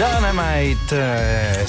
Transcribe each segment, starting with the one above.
Dynamite,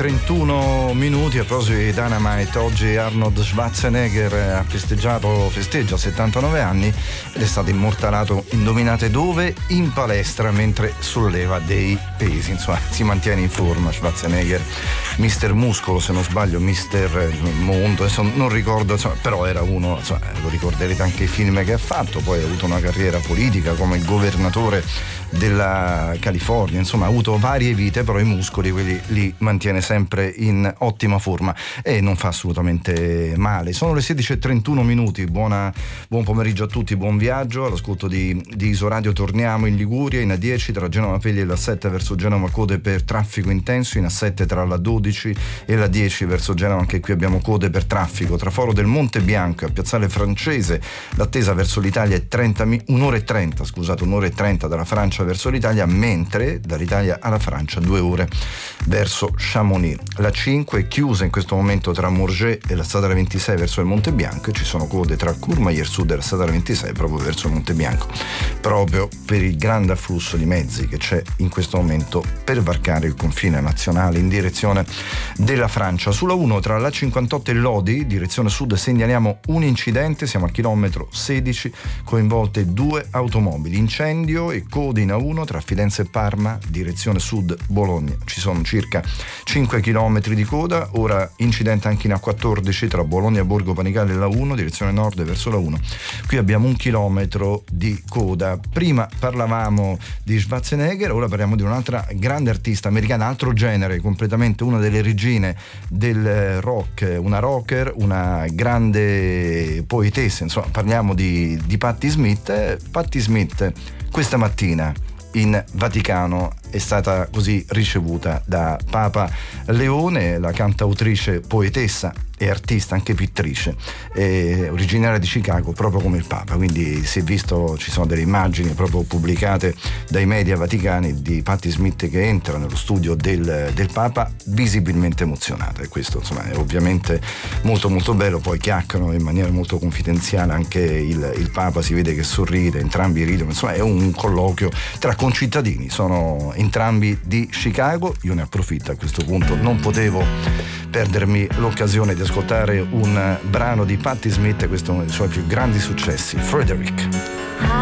16:31 minuti. A proposito di Dynamite, oggi Arnold Schwarzenegger festeggia 79 anni ed è stato immortalato, indovinate dove? In palestra mentre solleva dei pesi. Insomma, si mantiene in forma Schwarzenegger, Mister Muscolo se non sbaglio, Mister Mondo, non ricordo, insomma, però era uno, insomma, lo ricorderete anche i film che ha fatto. Poi ha avuto una carriera politica come governatore della California, insomma ha avuto varie vite, però i muscoli quelli li mantiene sempre in ottima forma e non fa assolutamente male. Sono le 16:31 minuti. Buon pomeriggio a tutti, buon viaggio all'ascolto di Isoradio. Torniamo in Liguria, in A10 tra Genova Pegli e la 7 verso Genova, code per traffico intenso, in A7 tra la 12 e la 10 verso Genova, anche qui abbiamo code per traffico. Tra Foro del Monte Bianco e a Piazzale Francese l'attesa verso l'Italia è un'ora e 30 dalla Francia verso l'Italia, mentre dall'Italia alla Francia 2 ore verso Chamonix. La 5 è chiusa in questo momento tra Morges e la strada 26 verso il Monte Bianco, e ci sono code tra Courmayeur Sud e la strada 26 proprio verso il Monte Bianco, proprio per il grande afflusso di mezzi che c'è in questo momento per varcare il confine nazionale in direzione della Francia. Sulla 1 tra la 58 e Lodi, direzione sud, segnaliamo un incidente, siamo al chilometro 16, coinvolte 2 automobili, incendio e code in A1 tra Firenze e Parma, direzione sud Bologna. Ci sono circa 5 km di coda. Ora incidente anche in A14 tra Bologna e Borgo Panigale e la 1, direzione nord verso la 1. Qui abbiamo 1 chilometro di coda. Prima parlavamo di Schwarzenegger, ora parliamo di un'altra grande artista americana, altro genere completamente, una delle regine del rock, una rocker, una grande poetessa, insomma parliamo di Patti Smith. Patti Smith questa mattina in Vaticano è stata così ricevuta da Papa Leone, la cantautrice, poetessa e artista, anche pittrice, originaria di Chicago, proprio come il Papa. Quindi si è visto, ci sono delle immagini proprio pubblicate dai media vaticani di Patti Smith che entra nello studio del Papa visibilmente emozionata, e questo insomma è ovviamente molto molto bello. Poi chiacchierano in maniera molto confidenziale, anche il Papa si vede che sorride, entrambi ridono, insomma è un colloquio tra concittadini, sono entrambi di Chicago. Io ne approfitto a questo punto, non potevo perdermi l'occasione di ascoltare un brano di Patti Smith, questo è uno dei suoi più grandi successi, Frederick.